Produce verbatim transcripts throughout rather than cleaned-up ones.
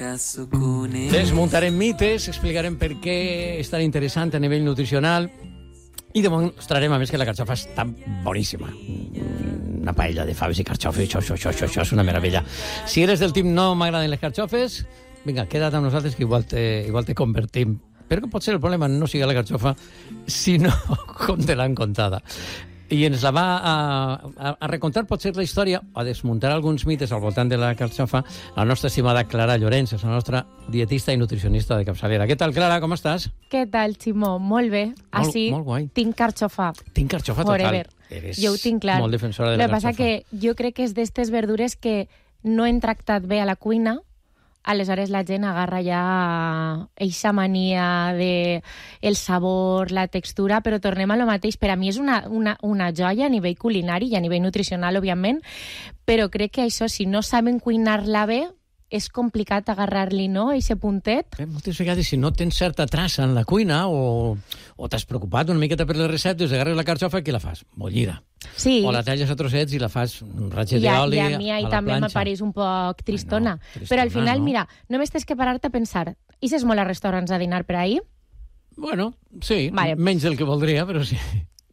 Desmuntarem mites, explicarem per què és tan interessant a nivell nutricional i demostrarem, a més, que la carxofa està boníssima. Una paella de faves i carxofes, això, això, això, això, això és una meravella. Si eres del team no m'agraden les carxofes, vinga, queda't amb nosaltres que igual te, igual te convertim. Però que potser el problema no sigui la carxofa, sinó com te l'han contada. I ens la va a, a, a recontar potser la història, a desmuntar alguns mites al voltant de la carxofa, la nostra estimada Clara Llorenç, és la nostra dietista i nutricionista de capçalera. Què tal, Clara, com estàs? Què tal, Ximó? Molt bé. Molt, Així molt guai. Tinc carxofa. Tinc carxofa total. Forever. Eres jo ho tinc clar. molt defensora de la la carxofa. El que passa que jo crec que és d'estes verdures que no hem tractat bé a la cuina, aleshores la gent agarra ja eixa mania de el sabor, la textura, però tornem a lo mateix. Per a mi és una, una, una joia a nivell culinari i a nivell nutricional, òbviament, però crec que això, si no saben cuinar-la bé, és complicat agarrar-li, no?, eixe puntet. Eh, moltes vegades, si no tens certa traça en la cuina o, o t'has preocupat una miqueta per les receptes, agarres la carxofa, què la fas? Bullida. Sí. O la talles a trossets i la fas un ratxet I a, d'oli i a, a mi ahí a la també planxa. me pareix un poc tristona. Bueno, tristona, però al final, no? mira, només tens que parar-te a pensar. Ixes molt a restaurants a dinar per ahir? Bueno, sí, Vale. menys del que voldria, però sí.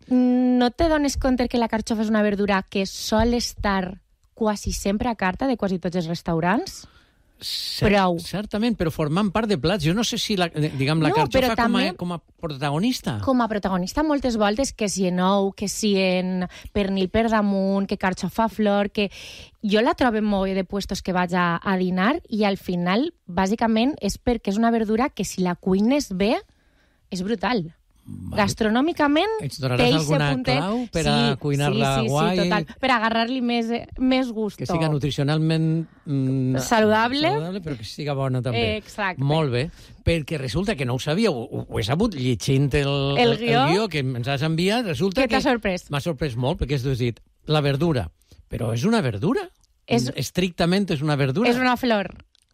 No te dones compte que la carxofa és una verdura que sol estar quasi sempre a carta de quasi tots els restaurants? Cert, Prou. Certament, però formant part de plats. Jo no sé si la, diguem, la No, carxofa però com, també- a, com a protagonista. Com a protagonista moltes voltes, que si en ou, que si en pernil per damunt, que carxofa flor, que jo la trobo en molt de puestos que vaig a, a dinar i al final, bàsicament, és perquè és una verdura que si la cuines bé, és brutal. Vale. Gastronòmicament, Ens donaràs té eixe alguna puntet. clau per a cuinar-la sí, sí, guai? Sí, total, per agarrar-li més, més gusto. Que siga nutricionalment mm, Saludable. saludable, però que siga bona també. Eh, exacte. Molt bé, perquè resulta que no ho sabia, ho, ho he sabut llegint el, El guió. el guió que ens has enviat, resulta Què que... t'ha sorprès? M'ha sorprès molt, perquè has dit la verdura. Però és una verdura? És- Estrictament és una verdura? És una flor.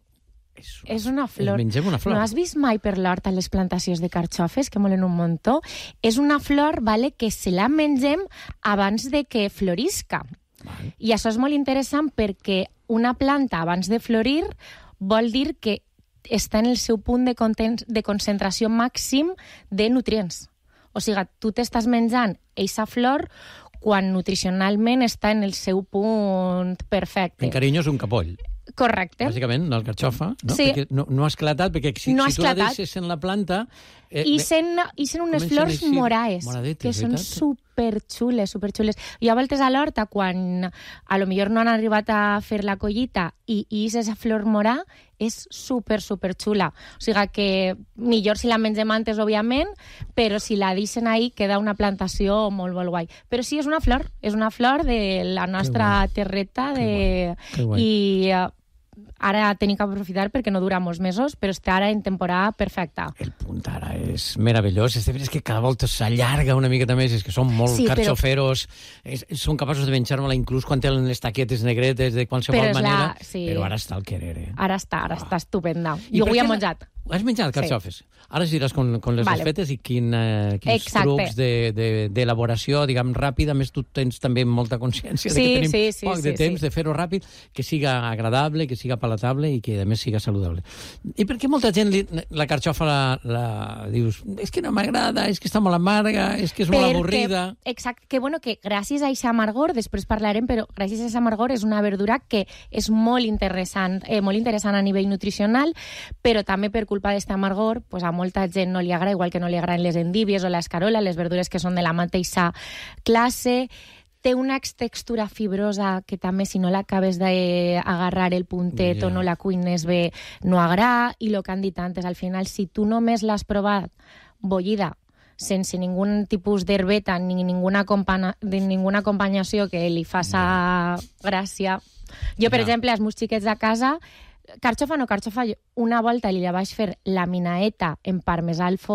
És És una flor. Ens mengem una flor. No has vist mai per l'hort a les plantacions de carxofes, que molen un muntó? És una flor, vale, que se la mengem abans de que florisca. Val. I això és molt interessant perquè una planta abans de florir vol dir que està en el seu punt de, conten de concentració màxim de nutrients. O sigui, tu t'estàs menjant eixa flor quan nutricionalment està en el seu punt perfecte. En carinyo és un capoll. Correcte. Bàsicament, la carxofa, no? Sí. Perquè no, no ha esclatat, perquè si, No ha si tu la esclatat. deixes en la planta... Eh, I sent, i sent unes comencen flors així, moraes, moradetes, que són veritat? superxules, superxules. Jo a voltes a l'horta, quan a lo millor no han arribat a fer la collita i i és esa flor morà, és super, superxula. O sigui que millor si la mengem antes, òbviament, però si la deixen ahí queda una plantació molt, molt guai. Però sí, és una flor, és una flor de la nostra terreta de... Que guai. i uh, ara tenim que aprofitar perquè no dura molts mesos, però està ara en temporada perfecta. El punt ara és meravellós. És, és que cada volta s'allarga una miqueta més, és que són molt Sí, però- carxoferos, és, són capaços de menjar-me-la inclús quan tenen les taquetes negretes de qualsevol Però és la- manera, sí. però ara està al querer, eh? Ara està, ara Oh. està estupenda. I Jo per avui he què la- menjat. Has menjat carxofes? Sí. Ara ens diràs con, con les Vale. desfetes i quin, eh, quins Exacte. trucs d'elaboració, de, de, diguem, ràpida. A més, tu tens també molta consciència de Sí, que tenim sí, sí, poc sí, de temps sí. de fer-ho ràpid, que siga agradable, que siga palatable i que, a més, siga saludable. I per què molta gent li, la carxofa la, la dius, és que no m'agrada, és que està molt amarga, és que és molt avorrida... Exacte, que bueno, que gràcies a aquest amargor, després parlarem, però gràcies a aquest amargor és una verdura que és molt interessant, eh, molt interessant a nivell nutricional, però també per culpa d'aquest amargor, pues a molta gent no li agrada, igual que no li agraden les endívies o l'escarola, les verdures que són de la mateixa classe. Té una textura fibrosa que també, si no l'acabes d'agarrar el puntet Ja. o no la cuines bé, no agrada. I el que han dit antes, al final, si tu només l'has provat bullida, sense ningun tipus d'herbeta ni ninguna, acompana, de ninguna acompanyació que li faça gràcia. Jo, per Ja. exemple, als meus xiquets de casa, carxofa no carxofa, una volta li la vaig fer la minaeta en parmesà al forn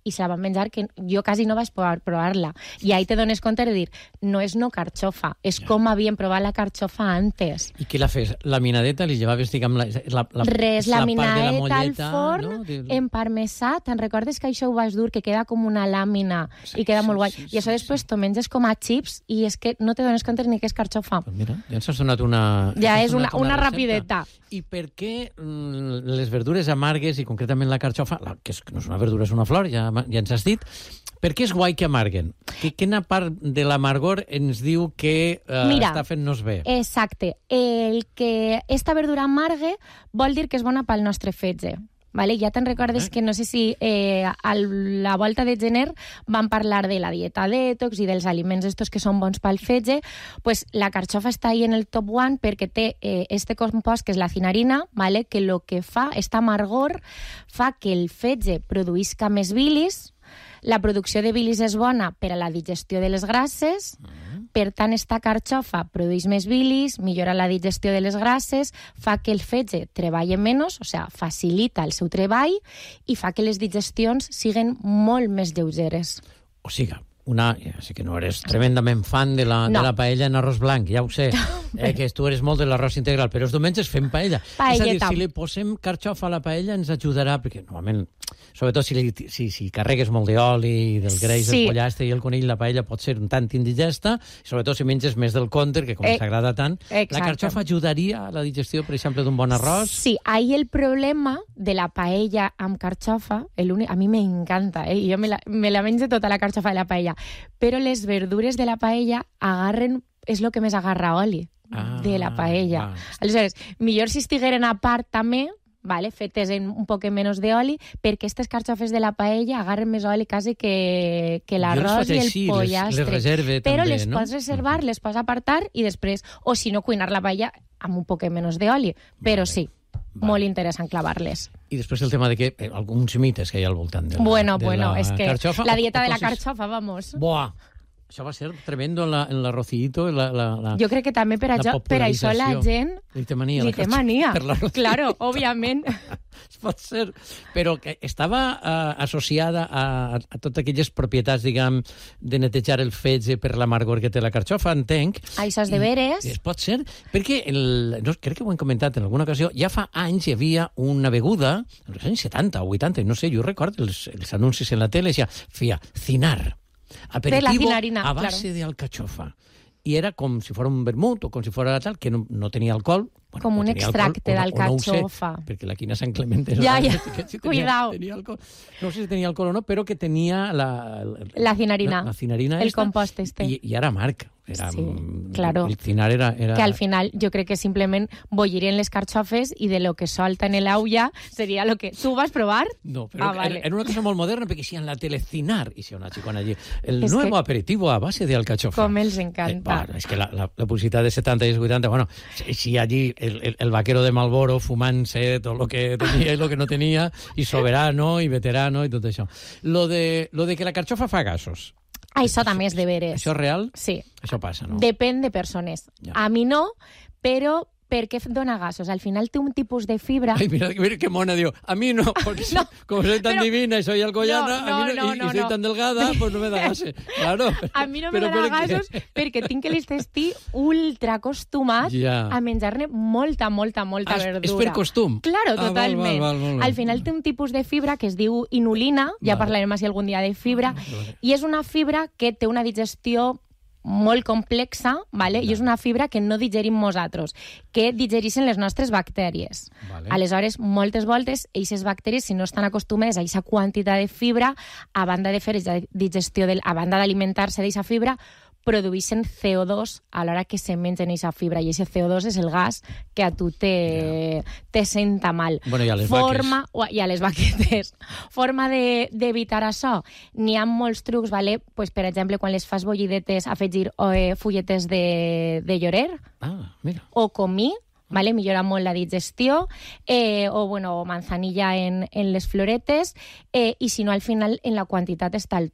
i se la van menjar, que jo quasi no vaig poder provar-la. I ahí te dones compte de dir, no és no carxofa, és ja. com havien provat la carxofa antes. I què la fes? La minadeta li llevaves, diguem, la, la, la, Res, la, la minadeta part de la molleta, al forn, no? en parmesà. Te'n recordes que això ho vas dur, que queda com una làmina sí, i queda sí, molt guai? Sí, I això sí, després sí. t'ho menges com a xips i és que no te dones compte ni que és carxofa. Pues mira, ja ens has donat una... Ja és una, una, una rapideta. I per què mm, les verdures amargues, i concretament la carxofa, la, que, és, que no és una verdura, és una flor, ja, ja ens has dit, per què és guai que amarguen? Que, quina part de l'amargor ens diu que eh, Mira, està fent-nos bé? Exacte. El que esta verdura amargue vol dir que és bona pel nostre fetge. Vale? Ja te'n recordes eh? que no sé si eh, a la volta de gener van parlar de la dieta detox i dels aliments estos que són bons pel fetge. Pues la carxofa està ahí en el top one perquè té eh, este compost que és la cinarina, vale? Que el que fa, esta amargor, fa que el fetge produïsca més bilis. La producció de bilis és bona per a la digestió de les grasses, mm. per tant, esta carxofa produeix més bilis, millora la digestió de les grasses, fa que el fetge treballi menys, o sigui, facilita el seu treball i fa que les digestions siguin molt més lleugeres. O sigui, una, ja sé que no eres tremendament fan de la, no. de la paella en arròs blanc, ja ho sé, eh, que tu eres molt de l'arròs integral, però els diumenges fem paella. Paelleta. És a dir, si li posem carxofa a la paella ens ajudarà, perquè normalment, sobretot si, li, si, si carregues molt d'oli, del greix, sí. del pollastre i el conill, la paella pot ser un tant indigesta, sobretot si menges més del compte, que com eh, s'agrada tant. Exacte. La carxofa ajudaria a la digestió, per exemple, d'un bon arròs? Sí, ahí el problema de la paella amb carxofa, el únic, a mi m'encanta, eh? Jo me la, me la menjo tota la carxofa de la paella, però les verdures de la paella agarren, és el que més agarra oli ah, de la paella. Ah. Aleshores, millor si estigueren a part també, vale, fetes en un poc menys d'oli, perquè aquestes carxofes de la paella agarren més oli quasi que, que l'arròs i el així, pollastre. Les, les reserve però també, les no? pots reservar, les pots apartar i després, o si no, cuinar la paella amb un poc menys d'oli. Però vale. sí, vale. molt interessant clavar-les. I després el tema de que eh, alguns mites que hi ha al voltant de la, bueno, de bueno, la és que carxofa, la dieta o, o de la coses... carxofa, vamos. Buah! Això va ser tremendo en l'arrocito. La, la, la, jo crec que també per, això, per això la gent li té mania. Li té mania. Claro, òbviament. Pot ser. Però que estava uh, associada a, a totes aquelles propietats, diguem, de netejar el fetge per l'amargor que té la carxofa, entenc. Això és de veres. I, pot ser, perquè el, no, crec que ho hem comentat en alguna ocasió, ja fa anys hi havia una beguda, als anys setanta o vuitanta, no sé, jo recordo els, els anuncis en la tele, ja feia cinar. Aperitivo a base claro. de alcachofa. I era com si fos un vermut o com si fos tal, que no, no tenia alcohol. Bueno, com un extracte d'alcachofa. No perquè la quina Sant Clement... Ja, ja, si cuidao. Tenia, tenia no sé si tenia alcohol o no, però que tenia la... La cinarina. La, la cinarina el esta, compost este. I, i era marc. Era, sí, claro. El cinar era, era... Que al final jo crec que simplement bolliren les carxofes i de lo que solta en el aulla seria lo que... Tu vas provar? No, però ah, vale. era una cosa molt moderna perquè si en la tele cinar, i si una xicona allí, el es nuevo que... aperitivo a base de alcachofa. Com els encanta. Eh, bueno, és que la, la, la publicitat de setanta i vuitanta, bueno, si, si allí el, el, el vaquero de Marlboro fumant-se tot lo que tenia i lo que no tenia, i soberano, i veterano, i tot això. Lo de, lo de que la carxofa fa gasos. Això també és de veres. Això és real? Sí. Això passa, no? Depèn de persones. Ja. A mi no, però per què dona gasos? Al final té un tipus de fibra... Ai, mira, mira que mona, diu. A mi no, porque no, como soy tan pero, divina y soy alcoyana, no, no, a mí no, no, y, no, y soy no. tan delgada, pues no me da gases. Claro. A mi no me da gasos perquè tinc l'intestí ultra acostumat ja. a menjar-ne molta, molta, molta ah, verdura. És per costum? Claro, totalment. Ah, val, val, val, val. Al final té un tipus de fibra que es diu inulina, ja vale. parlarem així algun dia de fibra, vale. i és una fibra que té una digestió molt complexa, vale? I és una fibra que no digerim nosaltres, que digereixen les nostres bactèries. Vale. Aleshores, moltes voltes, aquestes bactèries, si no estan acostumades a aquesta quantitat de fibra, a banda de fer digestió, del, a banda d'alimentar-se d'aquesta fibra, produeixen C O dos a l'hora que se mengen aquesta fibra, i aquest C O dos és el gas que a tu te, yeah. te senta mal. Bueno, i a les Forma, vaques. I a les vaquetes. Forma d'evitar de, això. N'hi ha molts trucs, vale? Pues, per exemple, quan les fas bollidetes, afegir eh, fulletes de, de llorer, ah, mira. o comí, vale? Millora molt la digestió, eh, o bueno, manzanilla en, en les floretes, eh, i si no, al final, en la quantitat està el truc.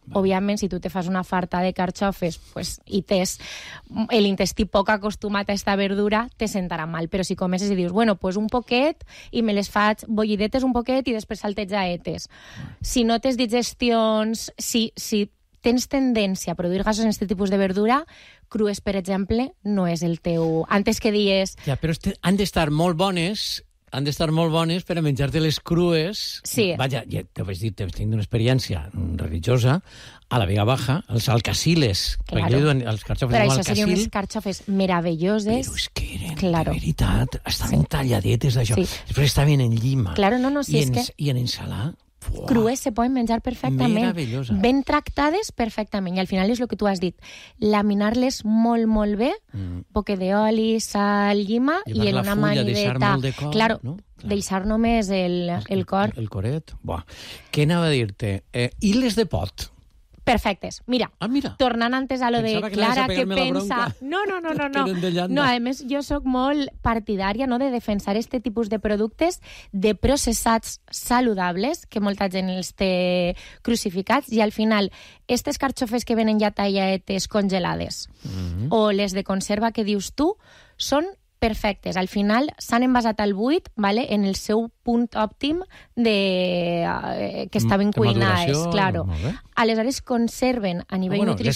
Òbviament, si tu te fas una farta de carxofes pues, i tens l'intestí poc acostumat a esta verdura, te sentarà mal. Però si comences i dius, bueno, pues un poquet i me les faig bollidetes un poquet i després saltejaetes. Si no tens digestions, si, si tens tendència a produir gasos en aquest tipus de verdura, crues, per exemple, no és el teu... Antes que dies... Ja, però este, han d'estar molt bones... han d'estar molt bones per a menjar-te les crues. Sí. Vaja, ja te vaig dir, tinc una experiència religiosa a la Vega Baja, els alcaciles. Claro. Diuen, els carxofes Però amb això alcacil. serien unes carxofes meravelloses. Però és que eren, claro. de veritat, estaven Sí. talladetes d'això. Sí. Després estaven en llima. Claro, no, no, sí, I, és en, que... I en ensalà. Uah. Crues se poden menjar perfectament. Meravellosa. Ben tractades perfectament. I al final és el que tu has dit. Laminar-les molt, molt bé, mm. poque d'oli, sal, llima, Llevar i en la una fulla, deixar manideta... molt de cor, claro, no? Clar. deixar només el, el cor. El, el coret. Buah. Què anava a dir-te? Eh, I les de pot? Perfectes. Mira, Ah, mira. tornant antes a lo de Pensava que anaves a Clara, que pegar-me la pensa... bronca. No, no, no, no. No, Que eren de llanda. no a més, jo sóc molt partidària no, de defensar este tipus de productes de processats saludables, que molta gent els té crucificats, i al final, aquestes carxofes que venen ja talladetes congelades, Mm-hmm. o les de conserva que dius tu, són perfectes. Al final s'han envasat al buit, vale, en el seu punt òptim de, eh, que estaven De cuinades. maduració, Claro. molt bé. Aleshores conserven a nivell Ah, bueno, nutricional